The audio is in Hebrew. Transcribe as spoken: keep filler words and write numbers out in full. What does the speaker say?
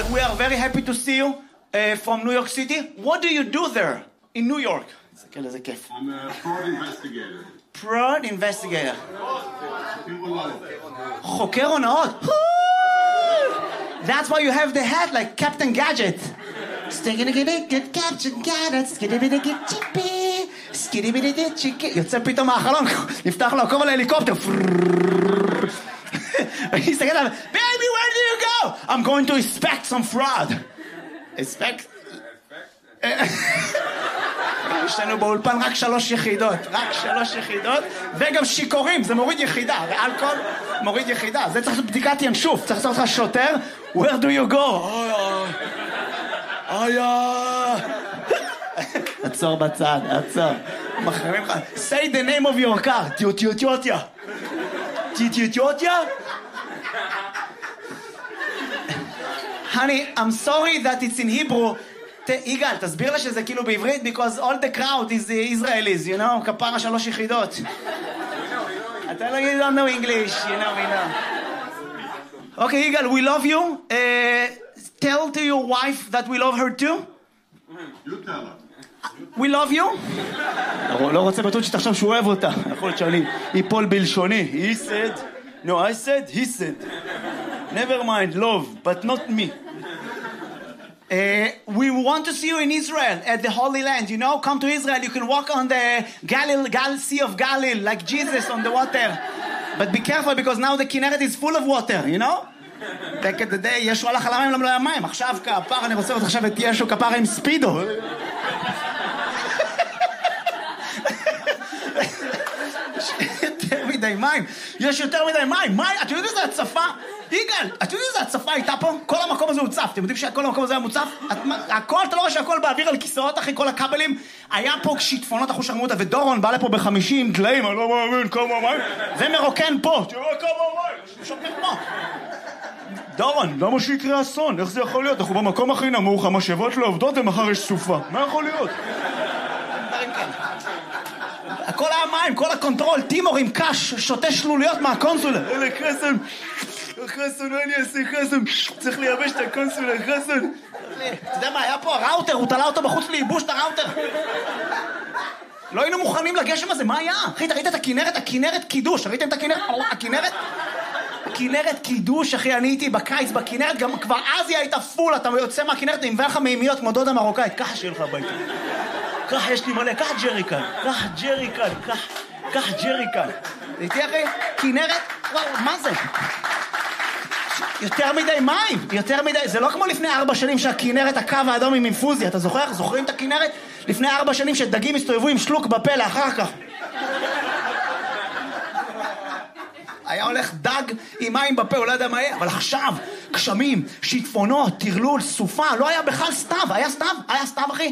we are very happy to see you uh, from New York City. What do you do there in New York? I'm a fraud investigator. Fraud investigator. חוקר הונאות. That's why you have the hat like Captain Gadget. יוצא פתאום מהחלון, נפתח לו הכל על ההליקופטר. He said, baby, where do you go? I'm going to inspect some fraud. Inspect? יש לנו באולפן רק שלוש יחידות, רק שלוש יחידות, וגם שיקורים, זה מוריד יחידה, ואלכוהול מוריד יחידה. זה צריך לעשות בדיקת ינשוף, צריך לעשות לך שוטר, where do you go? איה, עצור בצד, עצור. מחרימים לך, say the name of your car, טיוטיוטיוטיה. טיוטיוטיוטיה? Honey, I'm sorry that it's in Hebrew. יגאל, תסביר לה שזה כאילו בעברית, because all the crowd is Israelis, you know, כפרה שלוש יחידות. אתה לא you don't know English, you know, we know. Okay, יגאל, we love you. Uh, tell to your wife that we love her too. You tell her. We love you. לא רוצה בטוח שתחשב שהוא אוהב אותה. יכול להיות שאני ייפול בלשוני. He said, no, I said, he said. Never mind, love, but not me. Uh, we want to see you in Israel at the Holy Land, you know, come to Israel, you can walk on the Galilee, Gal Sea of Galilee like Jesus on the water, but be careful because now the Kinneret is full of water, you know. back in the day, ישו הלך על המים, לא היה מים, עכשיו כפר, אני רוצה לראות עכשיו את ישו כפר עם ספידו. יותר מדי מים, יש יותר מדי מים, מים, אתם יודעים איזה הצפה? יגאל, אתם יודעים איזה הצפה הייתה פה? כל המקום הזה הוצף, אתם יודעים שכל המקום הזה היה מוצף? הכל, אתה לא רואה שהכל באוויר על כיסאות אחרי כל הכבלים? היה פה שיטפונות אחוז שרמותה, ודורון בא לפה בחמישים דליים, אני לא מאמין, כמה מים, ומרוקן פה, תראו כמה מים, שוקר פה. דורון, למה שיקרה אסון? איך זה יכול להיות? אנחנו במקום הכי נמוך, המשאבות לא עובדות ומחר יש סופה. מה יכול להיות? הכל היה מים, כל הקונטרול, טימור עם קש, שותה שלוליות מהקונסולה. אלה חסן, חסן, מה אני אעשה חסן? צריך לייבש את הקונסולה, חסן. אתה יודע מה, היה פה הראוטר, הוא תלה אותו בחוץ לייבוש את הראוטר. לא היינו מוכנים לגשם הזה, מה היה? אחי, ראית את הכינרת? הכינרת קידוש, ראיתם את הכינרת? הכינרת? הכינרת קידוש, אחי, אני הייתי בקיץ בכינרת, גם כבר אז היא הייתה פול, אתה יוצא מהכינרת, נמבא לך מימיות כמו דודה מרוקאית, ככה שיהיה לך הביתה. ככה יש לי מלא, ככה ג'ריקן, ככה ג'ריקן, ככה ג'ריקן. ראיתי אחי? כינרת? וואו, מה זה? יותר מדי מים, יותר מדי, זה לא כמו לפני ארבע שנים שהכינרת, הקו האדום עם אינפוזיה, אתה זוכר? זוכרים את הכינרת? לפני ארבע שנים שדגים הסתובבו עם שלוק בפה לאחר כך. היה הולך דג עם מים בפה, הוא לא יודע מה יהיה, אבל עכשיו, גשמים, שיטפונות, טרלול, סופה, לא היה בכלל סתיו, היה סתיו, היה סתיו אחי.